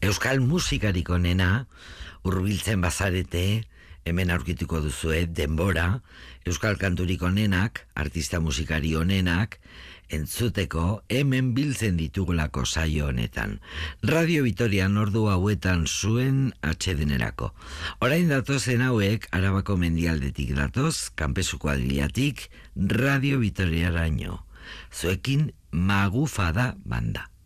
Euskal musikarik onena, hurbiltzen bazarete, hemen aurkituko duzue, denbora, euskal kanturik onenak, artista musikari onenak, entzuteko hemen biltzen ditugulako saio honetan. Radio Vitorian ordu hauetan zuen atsedenerako. Orain datozen hauek, Arabako mendialdetik datoz, Kanpesuko Adiliatik, Radio Vitoriaraino. Zuekin Magufada banda.